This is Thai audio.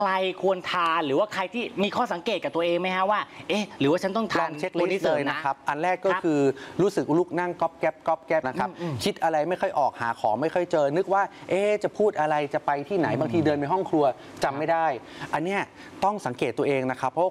ใครควรทานหรือว่าใครที่มีข้อสังเกตกับตัวเองไหมฮะว่าเอ๊ะหรือว่าฉันต้องทานเช็คลิสต์เลยนะครับอันแรกก็คือรู้สึกลุกนั่งก๊อบแก๊บนะครับคิดอะไรไม่ค่อยออกหาของไม่ค่อยเจอนึกว่าจะพูดอะไรจะไปที่ไหนบางทีเดินไปห้องครัวจำไม่ได้อันเนี้ยต้องสังเกตตัวเองนะครับเพราะ